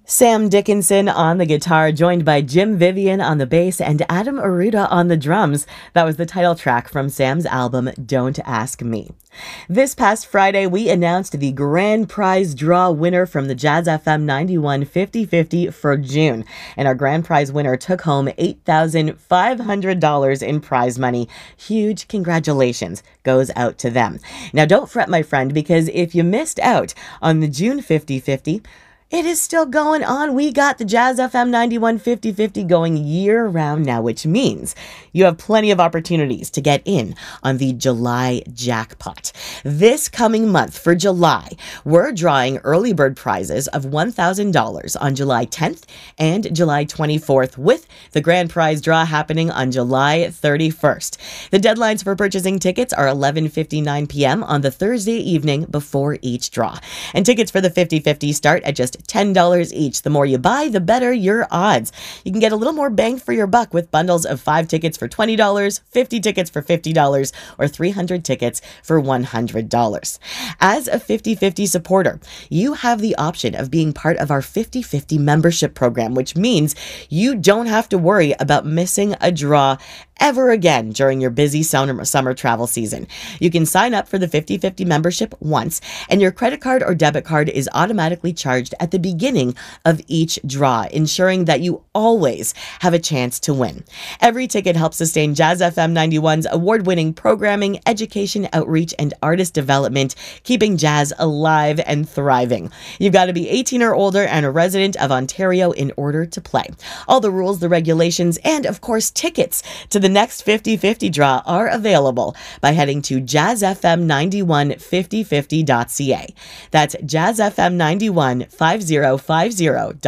Sam Dickinson on the guitar, joined by Jim Vivian on the bass and Adam Aruda on the drums. That was the title track from Sam's album, Don't Ask Me. This past Friday, we announced the grand prize draw winner from the Jazz FM 91 50/50 for June. And our grand prize winner took home $8,500 in prize money. Huge congratulations goes out to them. Now, don't fret, my friend, because if you missed out on the June 50/50, it is still going on. We got the Jazz FM 91 50/50 going year-round now, which means you have plenty of opportunities to get in on the July jackpot. This coming month for July, we're drawing early bird prizes of $1,000 on July 10th and July 24th, with the grand prize draw happening on July 31st. The deadlines for purchasing tickets are 11:59 p.m. on the Thursday evening before each draw. And tickets for the 50/50 start at just $10 each. The more you buy, the better your odds. You can get a little more bang for your buck with bundles of 5 tickets for $20, 50 tickets for $50, or 300 tickets for $100. As a 50/50 supporter, you have the option of being part of our 50/50 membership program, which means you don't have to worry about missing a draw ever again during your busy summer travel season. You can sign up for the 50/50 membership once, and your credit card or debit card is automatically charged at the beginning of each draw, ensuring that you always have a chance to win. Every ticket helps sustain Jazz FM 91's award-winning programming, education, outreach, and artist development, keeping jazz alive and thriving. You've got to be 18 or older and a resident of Ontario in order to play. All the rules, the regulations, and of course tickets to the next 50/50 draw are available by heading to jazzfm915050.ca. That's jazzfm915050.ca.